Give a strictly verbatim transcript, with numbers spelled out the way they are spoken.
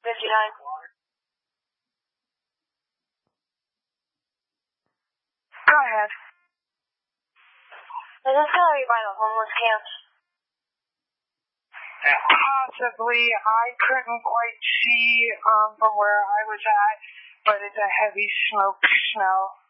fifty-nine. Go ahead. Is this going to be by the homeless camp? Possibly. I couldn't quite see um, from where I was at, but it's a heavy smoke smell.